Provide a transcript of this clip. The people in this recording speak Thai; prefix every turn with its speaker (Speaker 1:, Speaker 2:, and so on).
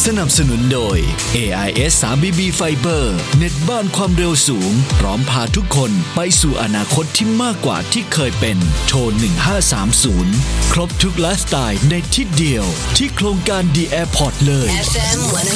Speaker 1: นับสนุนโดย AIS 3BB Fiber เน็ตบ้านความเร็วสูงพร้อมพาทุกคนไปสู่อนาคตที่มากกว่าที่เคยเป็นโทร1530ครบทุกไลฟ์สไตล์ในที่เดียวที่โครงการ The Airport เลย
Speaker 2: FM